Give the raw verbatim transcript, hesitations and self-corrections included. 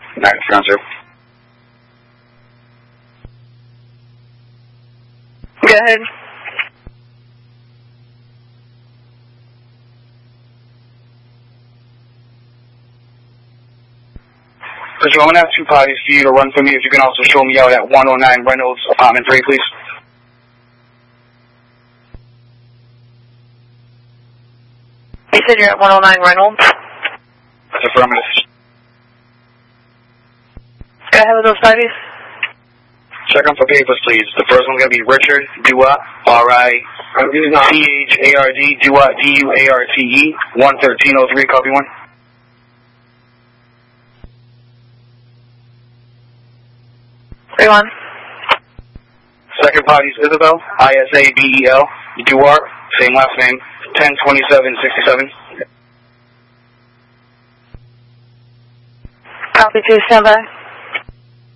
Night, ground zero. Go ahead. Bridger, I'm going to have two potties for you to run for me. If you can also show me out at one oh nine Reynolds, apartment three, please. You said you're at one oh nine Reynolds? That's affirmative. Go ahead with those potties. Check them for papers, please. The first one's going to be Richard Duart, R I T H A R D, Duart, D U A R T E, one thirteen oh three, copy one. three one. Second party's Isabel, I S A B E L, Duart, same last name, ten twenty-seven sixty-seven. Copy two, stand by.